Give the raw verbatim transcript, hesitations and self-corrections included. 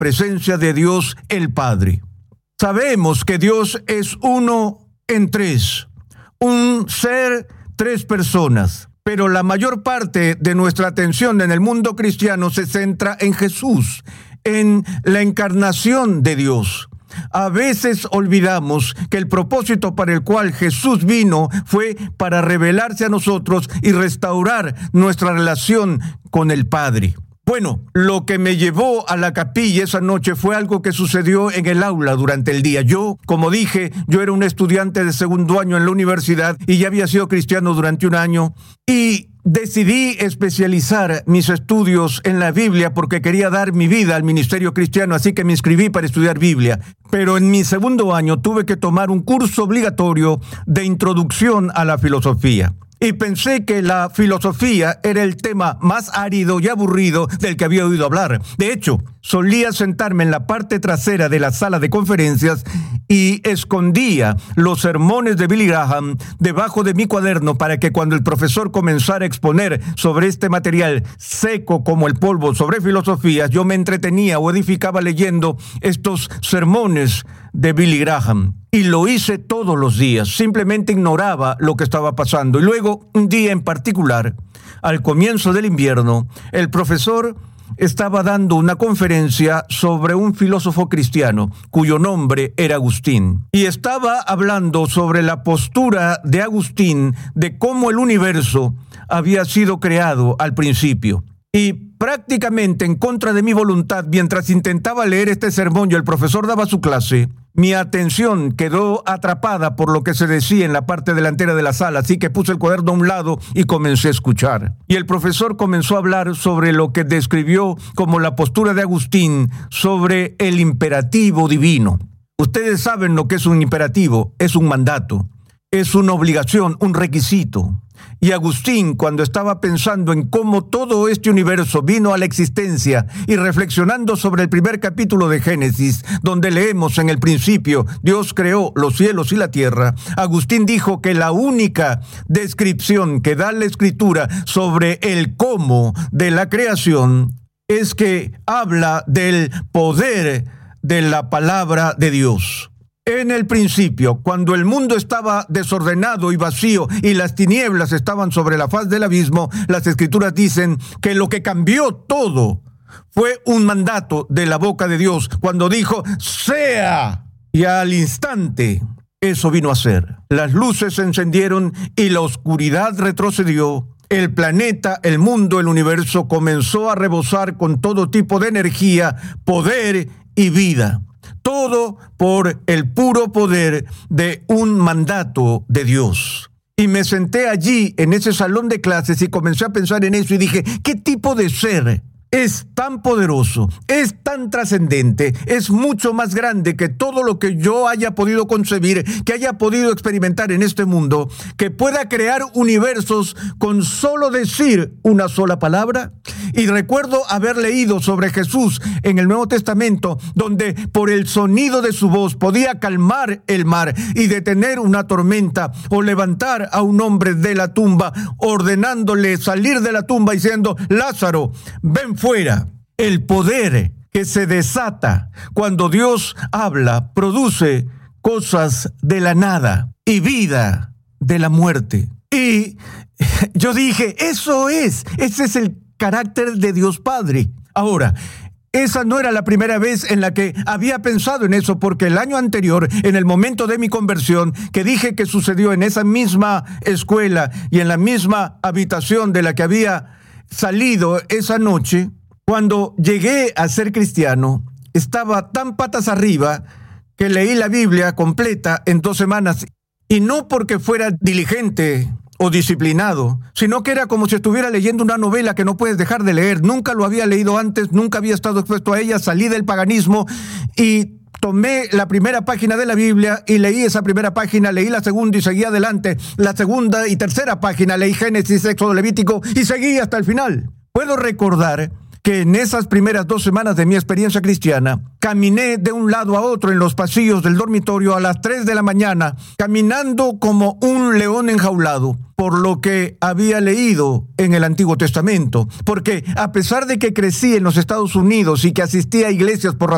presencia de Dios el Padre. Sabemos que Dios es uno en tres, un ser, tres personas. Pero la mayor parte de nuestra atención en el mundo cristiano se centra en Jesús, en la encarnación de Dios. A veces olvidamos que el propósito para el cual Jesús vino fue para revelarse a nosotros y restaurar nuestra relación con el Padre. Bueno, lo que me llevó a la capilla esa noche fue algo que sucedió en el aula durante el día. Yo, como dije, yo era un estudiante de segundo año en la universidad y ya había sido cristiano durante un año y decidí especializar mis estudios en la Biblia porque quería dar mi vida al ministerio cristiano, así que me inscribí para estudiar Biblia. Pero en mi segundo año tuve que tomar un curso obligatorio de introducción a la filosofía. Y pensé que la filosofía era el tema más árido y aburrido del que había oído hablar. De hecho, solía sentarme en la parte trasera de la sala de conferencias y escondía los sermones de Billy Graham debajo de mi cuaderno para que cuando el profesor comenzara a exponer sobre este material seco como el polvo sobre filosofías, yo me entretenía o edificaba leyendo estos sermones de Billy Graham. Y lo hice todos los días, simplemente ignoraba lo que estaba pasando. Y luego, un día en particular, al comienzo del invierno, el profesor estaba dando una conferencia sobre un filósofo cristiano, cuyo nombre era Agustín. Y estaba hablando sobre la postura de Agustín de cómo el universo había sido creado al principio. Y prácticamente en contra de mi voluntad, mientras intentaba leer este sermón y el profesor daba su clase, mi atención quedó atrapada por lo que se decía en la parte delantera de la sala, así que puse el cuaderno a un lado y comencé a escuchar. Y el profesor comenzó a hablar sobre lo que describió como la postura de Agustín sobre el imperativo divino. Ustedes saben lo que es un imperativo, es un mandato, es una obligación, un requisito. Y Agustín, cuando estaba pensando en cómo todo este universo vino a la existencia y reflexionando sobre el primer capítulo de Génesis, donde leemos en el principio, Dios creó los cielos y la tierra, Agustín dijo que la única descripción que da la Escritura sobre el cómo de la creación es que habla del poder de la palabra de Dios. En el principio, cuando el mundo estaba desordenado y vacío y las tinieblas estaban sobre la faz del abismo, las Escrituras dicen que lo que cambió todo fue un mandato de la boca de Dios cuando dijo, ¡sea! Y al instante, eso vino a ser. Las luces se encendieron y la oscuridad retrocedió. El planeta, el mundo, el universo comenzó a rebosar con todo tipo de energía, poder y vida. Todo por el puro poder de un mandato de Dios. Y me senté allí en ese salón de clases y comencé a pensar en eso y dije, ¿qué tipo de ser es tan poderoso, es tan trascendente, es mucho más grande que todo lo que yo haya podido concebir, que haya podido experimentar en este mundo, que pueda crear universos con solo decir una sola palabra? Y recuerdo haber leído sobre Jesús en el Nuevo Testamento, donde por el sonido de su voz podía calmar el mar y detener una tormenta, o levantar a un hombre de la tumba, ordenándole salir de la tumba diciendo, Lázaro, ven fuera. El poder que se desata cuando Dios habla produce cosas de la nada y vida de la muerte. Y yo dije, eso es, ese es el carácter de Dios Padre. Ahora, esa no era la primera vez en la que había pensado en eso, porque el año anterior, en el momento de mi conversión, que dije que sucedió en esa misma escuela y en la misma habitación de la que había salido esa noche, cuando llegué a ser cristiano, estaba tan patas arriba que leí la Biblia completa en dos semanas. Y no porque fuera diligente o disciplinado, sino que era como si estuviera leyendo una novela que no puedes dejar de leer. Nunca lo había leído antes, nunca había estado expuesto a ella, salí del paganismo y tomé la primera página de la Biblia y leí esa primera página, leí la segunda y seguí adelante. La segunda y tercera página, leí Génesis, Éxodo, Levítico y seguí hasta el final. Puedo recordar que en esas primeras dos semanas de mi experiencia cristiana, caminé de un lado a otro en los pasillos del dormitorio a las tres de la mañana, caminando como un león enjaulado, por lo que había leído en el Antiguo Testamento. Porque a pesar de que crecí en los Estados Unidos y que asistía a iglesias por